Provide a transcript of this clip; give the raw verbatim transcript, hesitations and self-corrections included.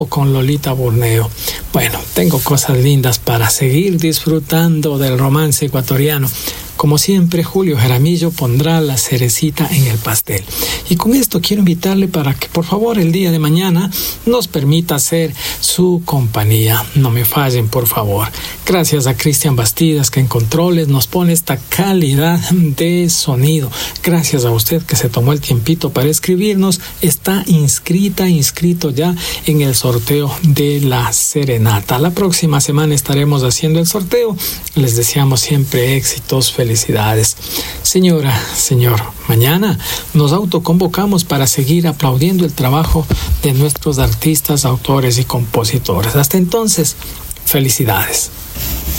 con Lolita Borneo. Bueno, tengo cosas lindas para seguir disfrutando del romance ecuatoriano. Como siempre, Julio Jaramillo pondrá la cerecita en el pastel. Y con esto quiero invitarle para que, por favor, el día de mañana nos permita ser su compañía. No me fallen, por favor. Gracias a Cristian Bastidas, que en controles nos pone esta calidad de sonido. Gracias a usted que se tomó el tiempito para escribirnos. Está inscrita, inscrito ya en el sorteo de la serenata. La próxima semana estaremos haciendo el sorteo. Les deseamos siempre éxitos, felicidades. Felicidades. Señora, señor, mañana nos autoconvocamos para seguir aplaudiendo el trabajo de nuestros artistas, autores y compositores. Hasta entonces, felicidades.